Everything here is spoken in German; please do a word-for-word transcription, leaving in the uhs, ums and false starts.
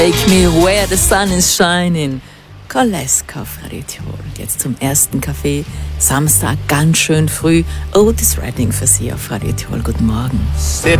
Take me where the sun is shining. Koleska auf Radio Tirol. Jetzt zum ersten Kaffee. Samstag ganz schön früh. Otis Redding für Sie auf Radio Tirol. Guten Morgen. Sit